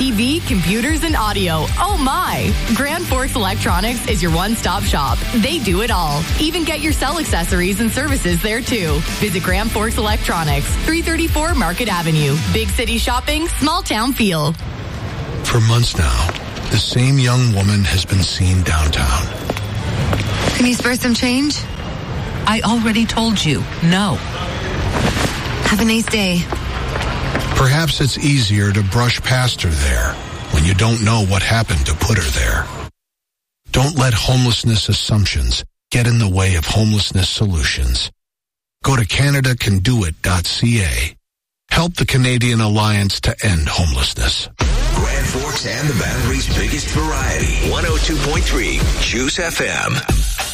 TV, computers, and audio. Oh my! Grand Forks Electronics is your one-stop shop. They do it all. Even get your cell accessories and services there too. Visit Grand Forks Electronics, 334 Market Avenue. Big city shopping, small town feel. For months now, the same young woman has been seen downtown. Can you spare some change? I already told you, no. Have a nice day. Perhaps it's easier to brush past her there when you don't know what happened to put her there. Don't let homelessness assumptions get in the way of homelessness solutions. Go to CanadaCanDoIt.ca. Help the Canadian Alliance to End Homelessness. Grand Forks and the Battery's biggest variety. 102.3 Juice FM.